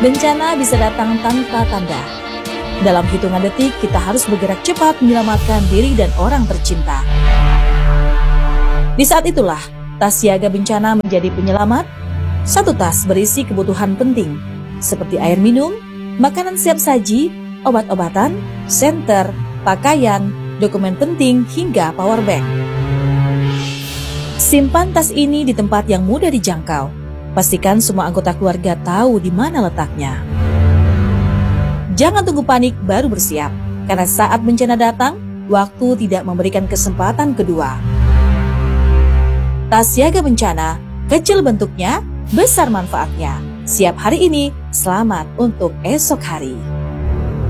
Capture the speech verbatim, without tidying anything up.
Bencana bisa datang tanpa tanda. Dalam hitungan detik, kita harus bergerak cepat menyelamatkan diri dan orang tercinta. Di saat itulah, tas siaga bencana menjadi penyelamat. Satu tas berisi kebutuhan penting, seperti air minum, makanan siap saji, obat-obatan, senter, pakaian, dokumen penting, hingga power bank. Simpan tas ini di tempat yang mudah dijangkau. Pastikan semua anggota keluarga tahu di mana letaknya. Jangan tunggu panik baru bersiap, karena saat bencana datang, waktu tidak memberikan kesempatan kedua. Tas siaga bencana, kecil bentuknya, besar manfaatnya. Siap hari ini, selamat untuk esok hari.